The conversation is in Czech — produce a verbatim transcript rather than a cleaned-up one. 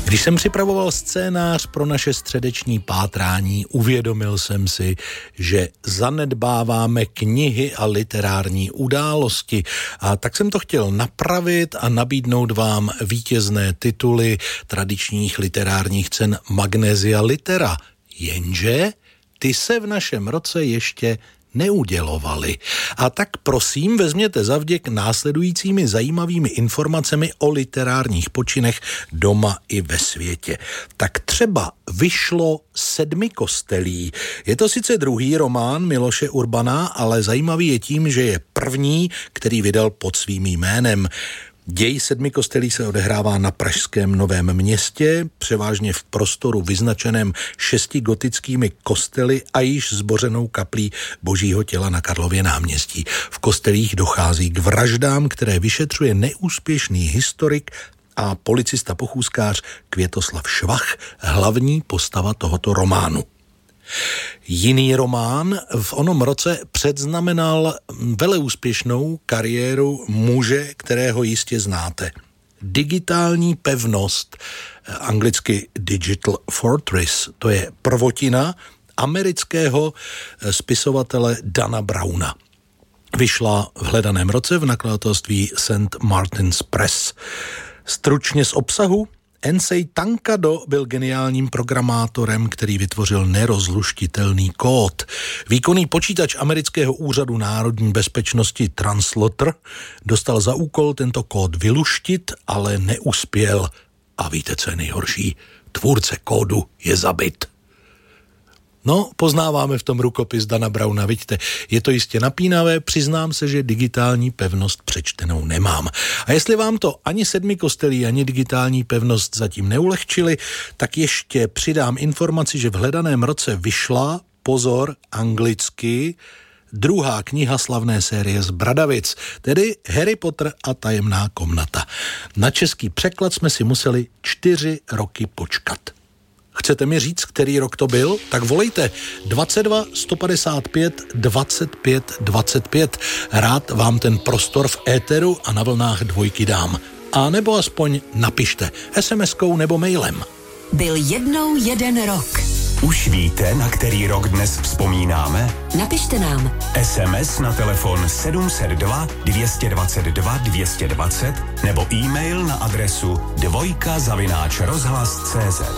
Když jsem připravoval scénář pro naše středeční pátrání, uvědomil jsem si, že zanedbáváme knihy a literární události. A tak jsem to chtěl napravit a nabídnout vám vítězné tituly tradičních literárních cen Magnesia Litera. Jenže ty se v našem roce ještě neudělovali. A tak prosím, vezměte zavděk následujícími zajímavými informacemi o literárních počinech doma i ve světě. Tak třeba vyšlo Sedmikostelí. Je to sice druhý román Miloše Urbana, ale zajímavý je tím, že je první, který vydal pod svým jménem. Děj Sedmikostelí se odehrává na pražském Novém Městě, převážně v prostoru vyznačeném šesti gotickými kostely a již zbořenou kaplí Božího těla na Karlově náměstí. V kostelích dochází k vraždám, které vyšetřuje neúspěšný historik a policista pochůzkář Květoslav Švach, hlavní postava tohoto románu. Jiný román v onom roce předznamenal veleúspěšnou kariéru muže, kterého jistě znáte. Digitální pevnost, anglicky Digital Fortress, to je prvotina amerického spisovatele Dana Browna. Vyšla v hledaném roce v nakladatelství Saint Martin's Press. Stručně z obsahu: Ensei Tankado byl geniálním programátorem, který vytvořil nerozluštitelný kód. Výkonný počítač amerického úřadu národní bezpečnosti Translator dostal za úkol tento kód vyluštit, ale neuspěl. A víte, co je nejhorší? Tvůrce kódu je zabit. No, poznáváme v tom rukopis Dana Browna, vidíte, je to jistě napínavé, přiznám se, že digitální pevnost přečtenou nemám. A jestli vám to ani Sedmikostelí, ani digitální pevnost zatím neulehčili, tak ještě přidám informaci, že v hledaném roce vyšla, pozor, anglicky, druhá kniha slavné série z Bradavic, tedy Harry Potter a tajemná komnata. Na český překlad jsme si museli čtyři roky počkat. Chcete mi říct, který rok to byl? Tak volejte dvacet dva sto padesát pět dvacet pět dvacet pět. Rád vám ten prostor v éteru a na vlnách dvojky dám. A nebo aspoň napište es em eskou nebo mailem. Byl jednou jeden rok. Už víte, na který rok dnes vzpomínáme? Napište nám. es em es na telefon sedm set dva dvě dvacet dva dvě dvacet nebo e-mail na adresu dvojka zavináč rozhlas tečka cé zet.